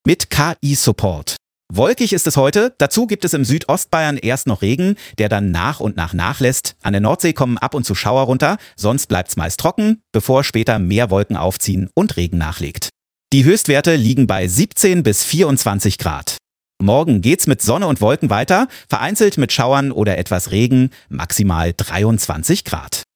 mit KI-Support. Wolkig ist es heute, dazu gibt es im Südostbayern erst noch Regen, der dann nach und nach nachlässt. An der Nordsee kommen ab und zu Schauer runter, sonst bleibt's meist trocken, bevor später mehr Wolken aufziehen und Regen nachlegt. Die Höchstwerte liegen bei 17 bis 24 Grad. Morgen geht's mit Sonne und Wolken weiter, vereinzelt mit Schauern oder etwas Regen, maximal 23 Grad.